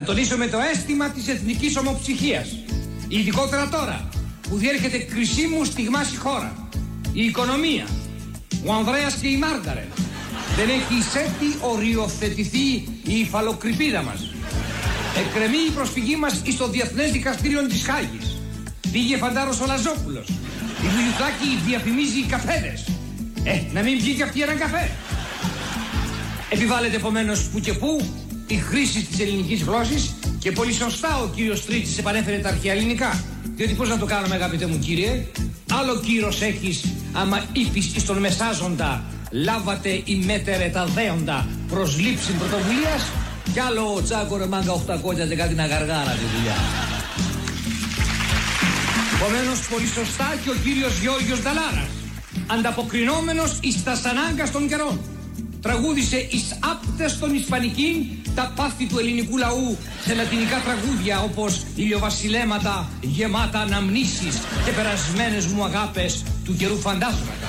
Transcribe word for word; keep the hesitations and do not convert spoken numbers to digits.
τονίσω με το αίσθημα της εθνικής ομοψυχίας. Ειδικότερα τώρα που διέρχεται κρισίμου στιγμάς η χώρα. Η οικονομία, ο Ανδρέας και η Μάργαρετ. Δεν έχει σέτη οριοθετηθεί η υφαλοκρηπίδα μας. Εκκρεμεί η προσφυγή μας εις το Διεθνές Δικαστήριο της Χάγης. Πήγε φαντάρος ο Λαζόπουλος. Η Βουλιουθάκη διαφημίζει καφέδες. Ε, να μην βγει και αυτή έναν καφέ. Επιβάλλεται επομένως που και που η χρήση της ελληνικής γλώσσης και πολύ σωστά ο κύριος Τρίτσης επανέφερε τα αρχαία ελληνικά. Διότι πώς να το κάνουμε, αγαπητέ μου κύριε, άλλο κύρος έχεις άμα είπεις εις τον μεσάζοντα λάβατε ημέτερε τα δέοντα προς λήψη πρωτοβουλίας, κι άλλο τσάκο ρε μάγκα οχτακόσια και κάτι να γαργάρα τη δουλειά. Επομένως πολύ σωστά και ο κύριος Γιώργος Νταλάρας, ανταποκρινόμενος εις τα ανάγκας των καιρών, τραγούδισε εις άπτες των Ισπανικήν τα πάθη του ελληνικού λαού σε λατινικά τραγούδια όπως ηλιοβασιλέματα γεμάτα αναμνήσεις και περασμένες μου αγάπες του καιρού φαντάσματα.